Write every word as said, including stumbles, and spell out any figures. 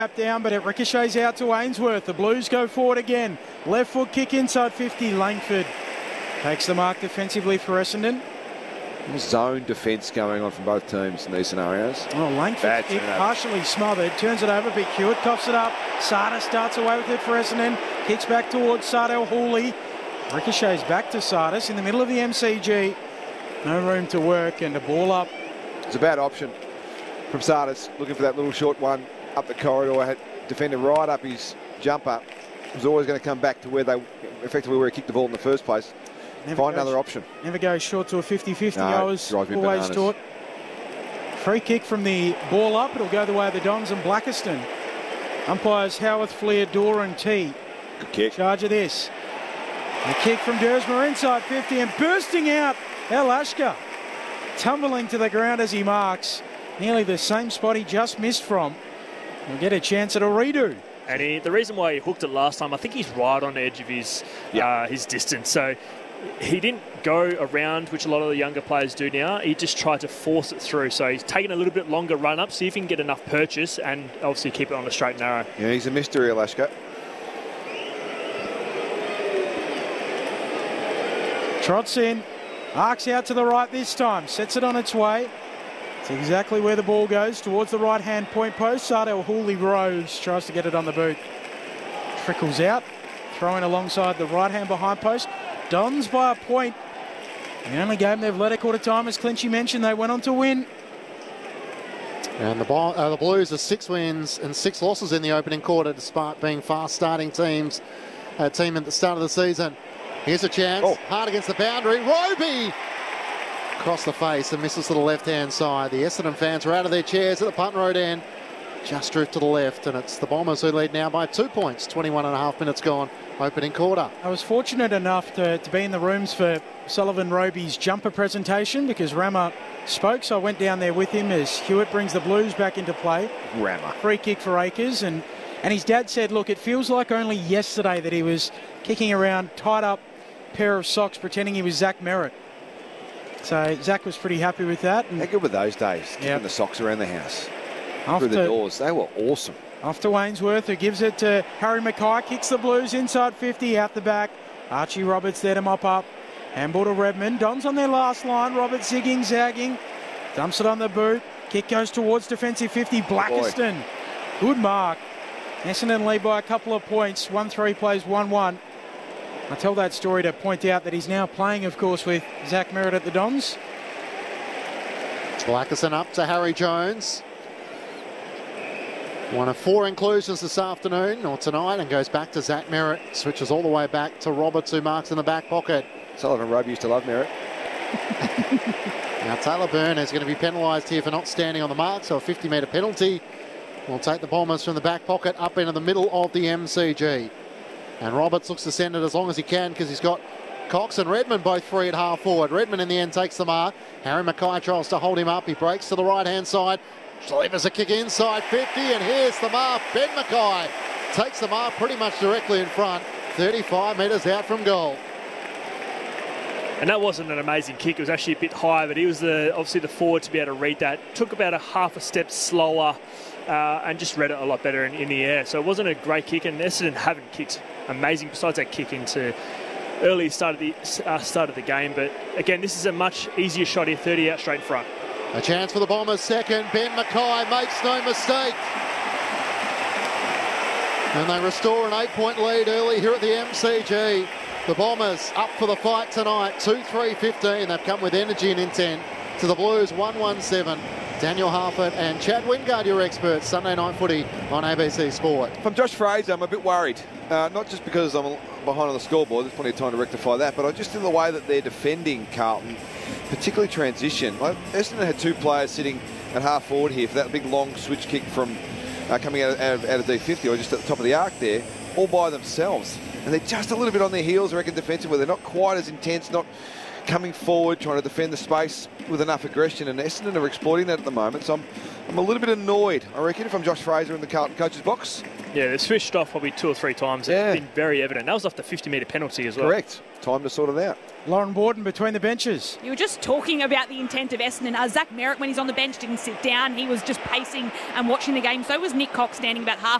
down, but it ricochets out to Ainsworth. The Blues go forward again. Left foot kick inside fifty. Langford takes the mark defensively for Essendon. Zone defence going on from both teams in these scenarios. Oh, Langford kick partially smothered. Turns it over. Big Hewitt coughs it up. Sada starts away with it for Essendon. Kicks back towards Sardell Hooley. Ricochets back to Sardis in the middle of the M C G. No room to work and a ball up. It's a bad option from Sardis, looking for that little short one up the corridor. Had defender right up his jumper. Was always going to come back to where they effectively where he kicked the ball in the first place. Never Find goes, another option. Never goes short to a fifty fifty. No, I was always taught. Free kick from the ball up. It'll go the way of the Dons and Blackiston. Umpires Howarth, Fleer, Dore and T. Good kick. Charge of this. The kick from Dersmer inside fifty and bursting out El Ashka. Tumbling to the ground as he marks. Nearly the same spot he just missed from. We'll get a chance at a redo. And he, the reason why he hooked it last time, I think he's right on the edge of his yep. uh, his distance. So he didn't go around, which a lot of the younger players do now. He just tried to force it through. So he's taken a little bit longer run up, see if he can get enough purchase and obviously keep it on the straight and narrow. Yeah, he's a mystery, Alashka. Trots in. Arcs out to the right this time. Sets it on its way. It's exactly where the ball goes, towards the right-hand point post. Sardell Hooley rose, tries to get it on the boot. Trickles out, throwing alongside the right-hand behind post. Dons by a point. The only game they've led at quarter time, as Clinchy mentioned, they went on to win. And the, uh, the Blues are six wins and six losses in the opening quarter, despite being fast-starting teams. A team at the start of the season. Here's a chance. Oh. Hard against the boundary. Roby! Across the face and misses to the left-hand side. The Essendon fans are out of their chairs at the Punt Road end. Just drift to the left, and it's the Bombers who lead now by two points. twenty-one and a half minutes gone, opening quarter. I was fortunate enough to, to be in the rooms for Sullivan Roby's jumper presentation because Rammer spoke, so I went down there with him as Hewitt brings the Blues back into play. Rammer. Free kick for Akers, and, and his dad said, look, it feels like only yesterday that he was kicking around, tied up pair of socks, pretending he was Zach Merritt. So Zach was pretty happy with that. How good were those days, kicking yep. the socks around the house, after, through the doors. They were awesome. Off to Ainsworth, who gives it to Harry Mackay, kicks the Blues inside fifty, out the back. Archie Roberts there to mop up. Handball to Redmond. Dons on their last line. Roberts zigging, zagging. Dumps it on the boot. Kick goes towards defensive fifty. Blackiston. Oh, good mark. Essendon lead by a couple of points. one three plays one one. I tell that story to point out that he's now playing, of course, with Zach Merritt at the Dons. Blackiston up to Harry Jones. One of four inclusions this afternoon, or tonight, and goes back to Zach Merritt. Switches all the way back to Roberts, who marks in the back pocket. Sullivan Roby used to love Merritt. Now Taylor Byrne is going to be penalised here for not standing on the mark, so a fifty metre penalty. Will take the Bombers from the back pocket up into the middle of the M C G. And Roberts looks to send it as long as he can because he's got Cox and Redmond both free at half forward. Redmond in the end takes the mark. Harry Mackay tries to hold him up. He breaks to the right-hand side. Delivers a kick inside fifty, and here's the mark. Ben Mackay takes the mark pretty much directly in front. thirty-five metres out from goal. And that wasn't an amazing kick. It was actually a bit high, but he was the obviously the forward to be able to read that. Took about a half a step slower uh, and just read it a lot better in, in the air. So it wasn't a great kick, and Essendon haven't kicked amazing besides that kick into early start of the uh, start of the game. But again, this is a much easier shot here, thirty out straight in front. A chance for the Bombers second. Ben Mackay makes no mistake. And they restore an eight-point lead early here at the M C G. The Bombers up for the fight tonight. two three fifteen. They've come with energy and intent to the Blues. one one seven. Daniel Harford and Chad Wingard, your experts. Sunday Night Footy on A B C Sport. From Josh Fraser, I'm a bit worried. Uh, not just because I'm behind on the scoreboard, there's plenty of time to rectify that, but I just in the way that they're defending Carlton, particularly transition. Like, Essendon had two players sitting at half forward here for that big long switch kick from uh, coming out of, out, of, out of D fifty, or just at the top of the arc there, all by themselves. And they're just a little bit on their heels, I reckon, defensively. They're not quite as intense, not coming forward, trying to defend the space with enough aggression, and Essendon are exploiting that at the moment. So I'm, I'm a little bit annoyed, I reckon, if I'm Josh Fraser in the Carlton coach's box. Yeah, they've switched off probably two or three times. Yeah. It's been very evident. That was off the fifty metre penalty as well. Correct. Time to sort it out. Lauren Borden between the benches. You were just talking about the intent of Essendon. Uh, Zach Merritt, when he's on the bench, didn't sit down. He was just pacing and watching the game. So was Nick Cox, standing about half